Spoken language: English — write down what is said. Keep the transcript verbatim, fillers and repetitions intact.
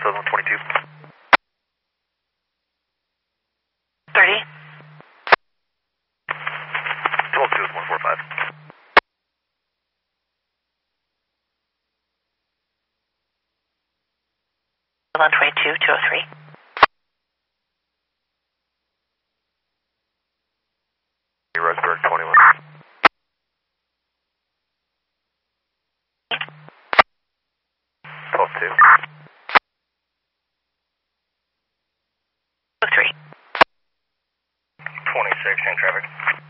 Southern twenty-two. thirty. twelve two with one four five. Southern twenty-two, two oh three. Rosberg twenty-one. twelve two. two oh three. twenty-six, in traffic.